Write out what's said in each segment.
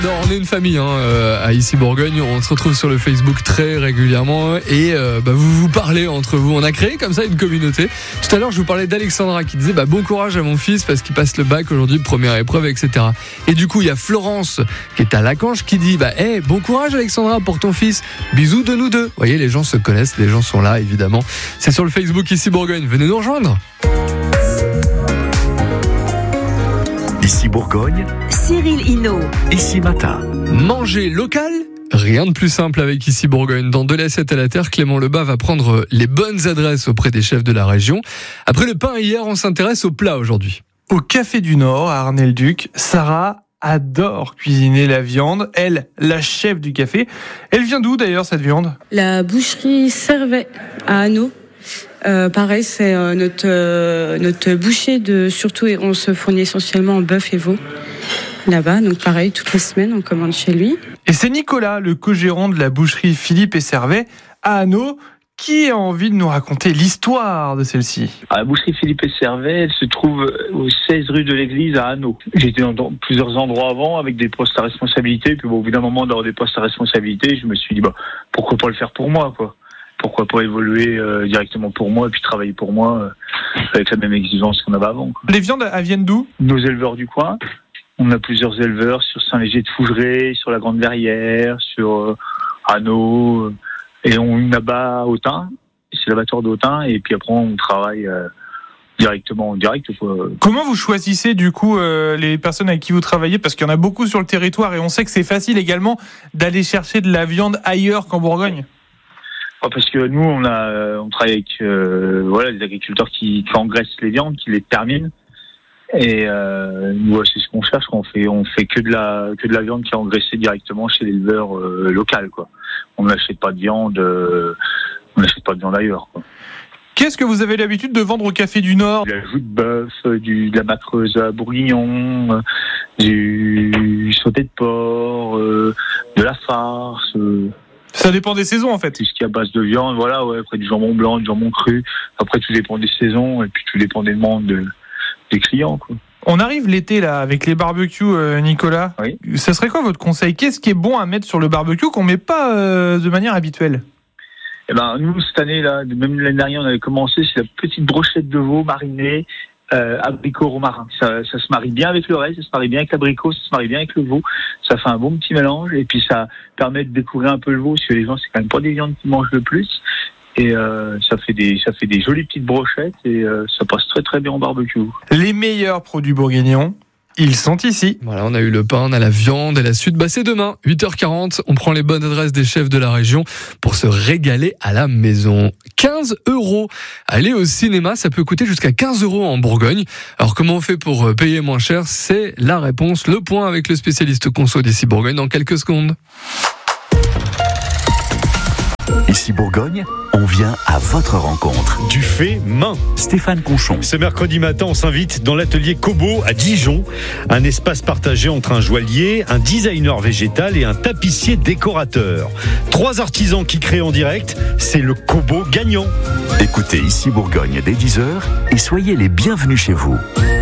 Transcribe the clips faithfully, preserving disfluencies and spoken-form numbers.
Non, on est une famille hein, euh, à Ici Bourgogne, on se retrouve sur le Facebook très régulièrement et euh, bah, vous vous parlez entre vous. On a créé comme ça une communauté. Tout à l'heure, je vous parlais d'Alexandra qui disait bah, bon courage à mon fils parce qu'il passe le bac aujourd'hui, première épreuve, et cetera. Et du coup, il y a Florence qui est à Lacanche qui dit bah, hey, bon courage Alexandra pour ton fils. Bisous de nous deux. Vous voyez, les gens se connaissent, les gens sont là évidemment. C'est sur le Facebook Ici Bourgogne. Venez nous rejoindre. Ici Bourgogne, Cyril Hinault. Ici Matin. Manger local ? Rien de plus simple avec Ici Bourgogne. Dans De l'assiette à la terre, Clément Lebas va prendre les bonnes adresses auprès des chefs de la région. Après le pain hier, on s'intéresse au plat aujourd'hui. Au Café du Nord, à Arnay-le-Duc, Sarah adore cuisiner la viande. Elle, la chef du café. Elle vient d'où d'ailleurs cette viande ? La boucherie Servet à Hanau. Euh, pareil, c'est euh, notre euh, notre boucher de surtout et on se fournit essentiellement en bœuf et veau là-bas. Donc pareil, toutes les semaines on commande chez lui. Et c'est Nicolas, le co-gérant de la boucherie Philippe et Servet à Hanau, qui a envie de nous raconter l'histoire de celle-ci. La boucherie Philippe et Servet, elle se trouve au seize rue de l'Église à Hanau. J'étais dans, dans plusieurs endroits avant avec des postes à responsabilité. Puis bon, au bout d'un moment d'avoir des postes à responsabilité, je me suis dit bah pourquoi pas le faire pour moi quoi. Pourquoi pas évoluer euh, directement pour moi et puis travailler pour moi euh, avec la même exigence qu'on avait avant, quoi. Les viandes, elles viennent d'où ? Nos éleveurs du coin. On a plusieurs éleveurs sur Saint-Léger de Fougeray, sur la Grande Verrière, sur euh, Hanau. Euh, et on abat à Autun. C'est l'abattoir d'Autun. Et puis après, on travaille euh, directement en direct, quoi. Comment vous choisissez du coup euh, les personnes avec qui vous travaillez ? Parce qu'il y en a beaucoup sur le territoire et on sait que c'est facile également d'aller chercher de la viande ailleurs qu'en Bourgogne. Parce que nous, on a, on travaille avec euh, voilà des agriculteurs qui, qui engraissent les viandes, qui les terminent. Et euh, nous, c'est ce qu'on cherche. On fait, on fait que de la que de la viande qui est engraissée directement chez l'éleveur euh, local, quoi. On n'achète pas de viande, euh, on n'achète pas de viande ailleurs, quoi. Qu'est-ce que vous avez l'habitude de vendre au Café du Nord ? De la joue de bœuf, du, de la macreuse à bourguignon, du sauté de porc, euh, de la farce. Euh, Ça dépend des saisons en fait. C'est ce qui est à base de viande, voilà, ouais, après du jambon blanc, du jambon cru. Après tout dépend des saisons et puis tout dépend des demandes de, des clients, quoi. On arrive l'été là avec les barbecues, euh, Nicolas. Oui. Ça serait quoi votre conseil ? Qu'est-ce qui est bon à mettre sur le barbecue qu'on met pas euh, de manière habituelle ? Eh ben nous cette année là, même l'année dernière on avait commencé, c'est la petite brochette de veau marinée. Euh, abricot romarin, ça, ça se marie bien avec le reste, ça se marie bien avec l'abricot, ça se marie bien avec le veau, ça fait un bon petit mélange et puis ça permet de découvrir un peu le veau parce que les gens c'est quand même pas des viandes qui mangent le plus et euh, ça fait des ça fait des jolies petites brochettes et euh, ça passe très très bien au barbecue. Les meilleurs produits bourguignons, ils sont ici. Voilà, on a eu le pain, on a la viande et la suite. Bah, c'est demain, huit heures quarante. On prend les bonnes adresses des chefs de la région pour se régaler à la maison. quinze euros. Aller au cinéma, ça peut coûter jusqu'à quinze euros en Bourgogne. Alors, comment on fait pour payer moins cher ? C'est la réponse. Le point avec le spécialiste conso d'Ici Bourgogne dans quelques secondes. Ici Bourgogne, on vient à votre rencontre. Du fait main. Stéphane Conchon. Ce mercredi matin, on s'invite dans l'atelier Kobo à Dijon. Un espace partagé entre un joaillier, un designer végétal et un tapissier décorateur. Trois artisans qui créent en direct, c'est le Kobo gagnant. Écoutez Ici Bourgogne dès dix heures et soyez les bienvenus chez vous.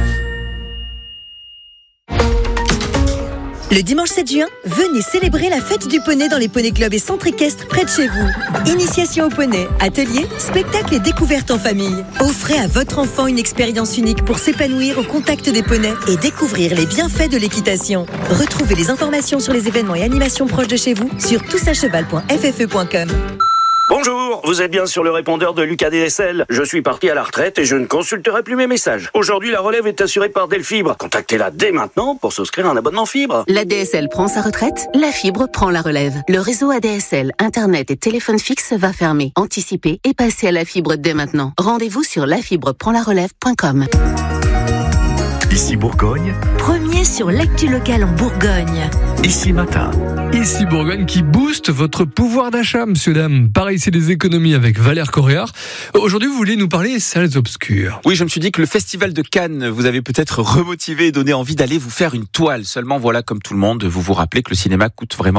Le dimanche sept juin, venez célébrer la fête du poney dans les poneys clubs et centres équestres près de chez vous. Initiation au poney, ateliers, spectacles et découvertes en famille. Offrez à votre enfant une expérience unique pour s'épanouir au contact des poneys et découvrir les bienfaits de l'équitation. Retrouvez les informations sur les événements et animations proches de chez vous sur tous à cheval point f f e point com. Bonjour, vous êtes bien sur le répondeur de Lucas D S L. Je suis parti à la retraite et je ne consulterai plus mes messages. Aujourd'hui, la relève est assurée par Delfibre. Contactez-la dès maintenant pour souscrire un abonnement fibre. La D S L prend sa retraite, la fibre prend la relève. Le réseau A D S L, Internet et téléphone fixe va fermer. Anticipez et passez à la fibre dès maintenant. Rendez-vous sur la fibre prend la relève point com. Ici Bourgogne, Premier sur l'actu locale en Bourgogne. Ici Matin. Ici Bourgogne qui booste votre pouvoir d'achat, monsieur, dame. Pareil, c'est des économies avec Valère Coréard. Aujourd'hui, vous voulez nous parler salles obscures. Oui, je me suis dit que le festival de Cannes vous avait peut-être remotivé et donné envie d'aller vous faire une toile. Seulement, voilà, comme tout le monde, vous vous rappelez que le cinéma coûte vraiment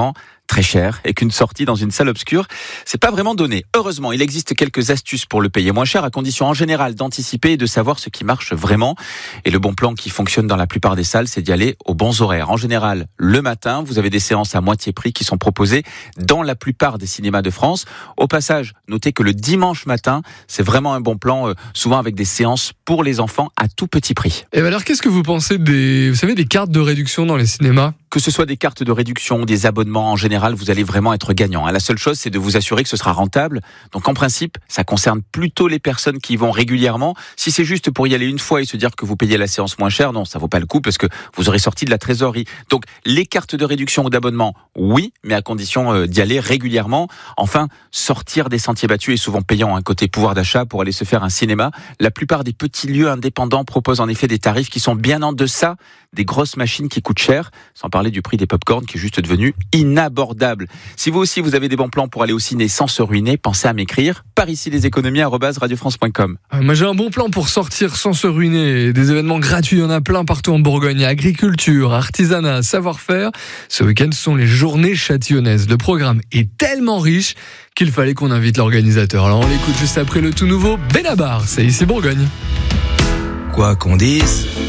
très cher et qu'une sortie dans une salle obscure, c'est pas vraiment donné. Heureusement, il existe quelques astuces pour le payer moins cher, à condition en général d'anticiper et de savoir ce qui marche vraiment. Et le bon plan qui fonctionne dans la plupart des salles, c'est d'y aller aux bons horaires. En général, le matin, vous avez des séances à moitié prix qui sont proposées dans la plupart des cinémas de France. Au passage, notez que le dimanche matin, c'est vraiment un bon plan, euh, souvent avec des séances pour les enfants à tout petit prix. Et alors, qu'est-ce que vous pensez des, vous savez, des cartes de réduction dans les cinémas ? Que ce soit des cartes de réduction, des abonnements, en général, vous allez vraiment être gagnant. La seule chose, c'est de vous assurer que ce sera rentable. Donc, en principe, ça concerne plutôt les personnes qui y vont régulièrement. Si c'est juste pour y aller une fois et se dire que vous payez la séance moins cher, non, ça vaut pas le coup parce que vous aurez sorti de la trésorerie. Donc, les cartes de réduction ou d'abonnement, oui, mais à condition d'y aller régulièrement. Enfin, sortir des sentiers battus est souvent payant, un côté pouvoir d'achat pour aller se faire un cinéma. La plupart des petits lieux indépendants proposent en effet des tarifs qui sont bien en deçà des grosses machines qui coûtent cher, sans parler du prix des pop-corn qui est juste devenu inabordable. Si vous aussi vous avez des bons plans pour aller au ciné sans se ruiner, pensez à m'écrire par ici les économies arobase radio france point com. Moi j'ai un bon plan pour sortir sans se ruiner. Des événements gratuits, il y en a plein partout en Bourgogne. Agriculture, artisanat, savoir-faire. Ce week-end ce sont les journées châtillonnaises. Le programme est tellement riche qu'il fallait qu'on invite l'organisateur. Alors on l'écoute juste après le tout nouveau Benabar. C'est ici Bourgogne. Quoi qu'on dise,